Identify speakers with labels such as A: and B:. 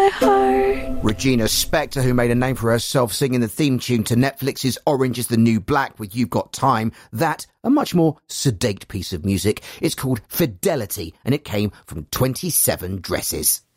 A: my heart.
B: Regina Spektor, who made a name for herself singing the theme tune to Netflix's Orange is the New Black with You've Got Time. That, a much more sedate piece of music, is called Fidelity, and it came from 27 Dresses.